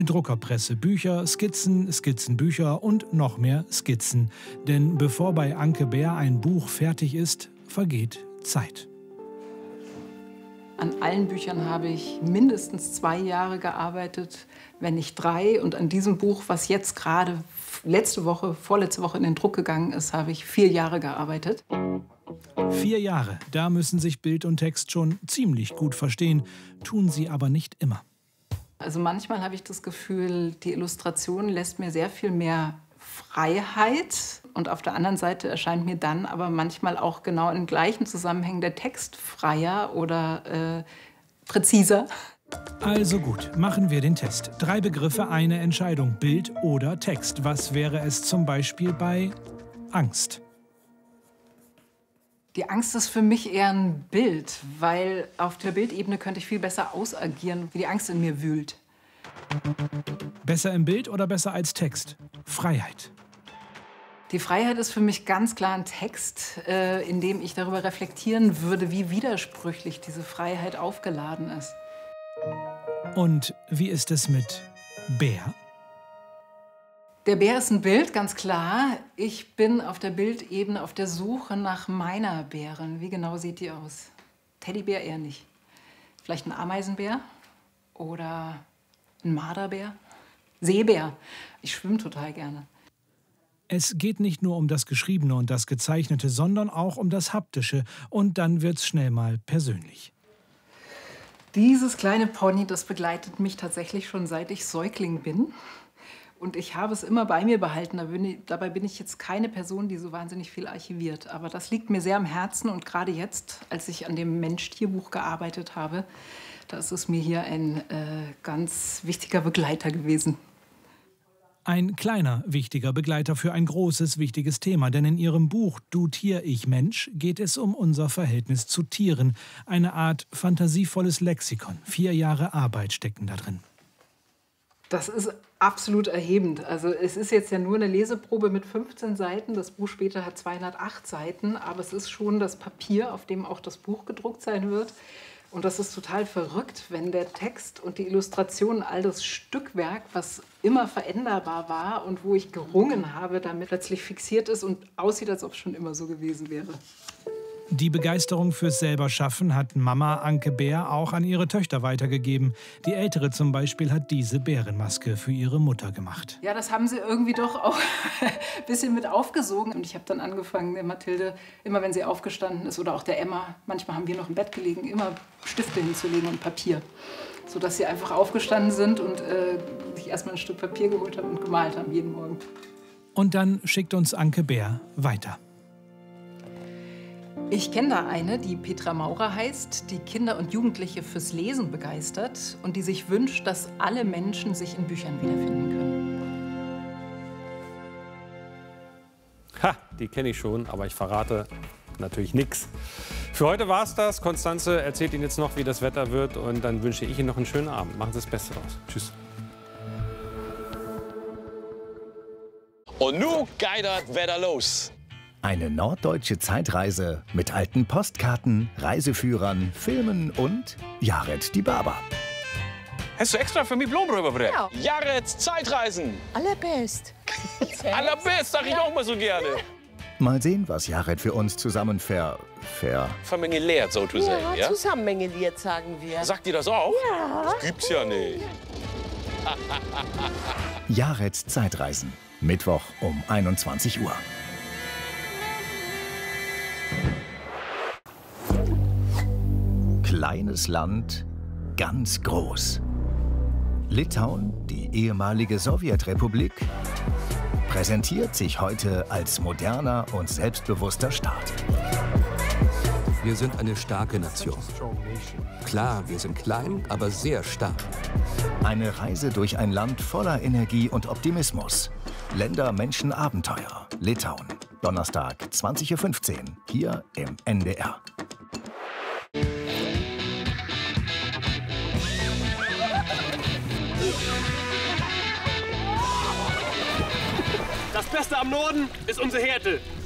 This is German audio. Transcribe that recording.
Druckerpresse, Bücher, Skizzen, Skizzenbücher und noch mehr Skizzen. Denn bevor bei Anke Bär ein Buch fertig ist, vergeht Zeit. An allen Büchern habe ich mindestens 2 Jahre gearbeitet, wenn nicht 3. Und an diesem Buch, was jetzt gerade vorletzte Woche in den Druck gegangen ist, habe ich 4 Jahre gearbeitet. 4 Jahre, da müssen sich Bild und Text schon ziemlich gut verstehen, tun sie aber nicht immer. Also manchmal habe ich das Gefühl, die Illustration lässt mir sehr viel mehr Freiheit. Und auf der anderen Seite erscheint mir dann aber manchmal auch genau in gleichen Zusammenhängen der Text freier oder präziser. Also gut, machen wir den Test. 3 Begriffe, eine Entscheidung, Bild oder Text. Was wäre es zum Beispiel bei Angst? Die Angst ist für mich eher ein Bild, weil auf der Bildebene könnte ich viel besser ausagieren, wie die Angst in mir wühlt. Besser im Bild oder besser als Text? Freiheit. Die Freiheit ist für mich ganz klar ein Text, in dem ich darüber reflektieren würde, wie widersprüchlich diese Freiheit aufgeladen ist. Und wie ist es mit Bär? Der Bär ist ein Bild, ganz klar. Ich bin auf der Bildebene auf der Suche nach meiner Bärin. Wie genau sieht die aus? Teddybär eher nicht. Vielleicht ein Ameisenbär oder ein Marderbär? Seebär. Ich schwimme total gerne. Es geht nicht nur um das Geschriebene und das Gezeichnete, sondern auch um das Haptische. Und dann wird's schnell mal persönlich. Dieses kleine Pony, das begleitet mich tatsächlich schon seit ich Säugling bin. Und ich habe es immer bei mir behalten. Dabei bin ich jetzt keine Person, die so wahnsinnig viel archiviert. Aber das liegt mir sehr am Herzen. Und gerade jetzt, als ich an dem Mensch-Tier-Buch gearbeitet habe, da ist es mir hier ein ganz wichtiger Begleiter gewesen. Ein kleiner, wichtiger Begleiter für ein großes, wichtiges Thema. Denn in ihrem Buch »Du Tier, ich Mensch« geht es um unser Verhältnis zu Tieren. Eine Art fantasievolles Lexikon. 4 Jahre Arbeit stecken da drin. Das ist absolut erhebend. Also es ist jetzt ja nur eine Leseprobe mit 15 Seiten. Das Buch später hat 208 Seiten. Aber es ist schon das Papier, auf dem auch das Buch gedruckt sein wird. Und das ist total verrückt, wenn der Text und die Illustration, all das Stückwerk, was immer veränderbar war und wo ich gerungen habe, damit plötzlich fixiert ist und aussieht, als ob es schon immer so gewesen wäre. Die Begeisterung fürs Selberschaffen hat Mama Anke Bär auch an ihre Töchter weitergegeben. Die Ältere zum Beispiel hat diese Bärenmaske für ihre Mutter gemacht. Ja, das haben sie irgendwie doch auch ein bisschen mit aufgesogen. Und ich habe dann angefangen, der Mathilde, immer wenn sie aufgestanden ist, oder auch der Emma, manchmal haben wir noch im Bett gelegen, immer Stifte hinzulegen und Papier. Sodass sie einfach aufgestanden sind und sich erstmal ein Stück Papier geholt haben und gemalt haben jeden Morgen. Und dann schickt uns Anke Bär weiter. Ich kenne da eine, die Petra Maurer heißt, die Kinder und Jugendliche fürs Lesen begeistert und die sich wünscht, dass alle Menschen sich in Büchern wiederfinden können. Ha, die kenne ich schon, aber ich verrate natürlich nichts. Für heute war es das. Konstanze erzählt Ihnen jetzt noch, wie das Wetter wird und dann wünsche ich Ihnen noch einen schönen Abend. Machen Sie das Beste draus. Tschüss. Und nun geht das Wetter los. Eine norddeutsche Zeitreise mit alten Postkarten, Reiseführern, Filmen und Jared die Barber. Hast du extra für mich Blumen rübergebracht? Ja. Jareds Zeitreisen. Allerbest. Allerbest, sag ich auch mal so gerne. Mal sehen, was Jared für uns zusammen vermengeliert, so zu sagen, ja? Zusammengeliert, sagen wir. Sagt ihr das auch? Ja. Das gibt's ja nicht. Jareds Zeitreisen. Mittwoch um 21 Uhr. Kleines Land, ganz groß. Litauen, die ehemalige Sowjetrepublik, präsentiert sich heute als moderner und selbstbewusster Staat. Wir sind eine starke Nation. Klar, wir sind klein, aber sehr stark. Eine Reise durch ein Land voller Energie und Optimismus. Länder, Menschen, Abenteuer. Litauen. Donnerstag, 20:15 Uhr, hier im NDR. Das Beste am Norden ist unsere Härte.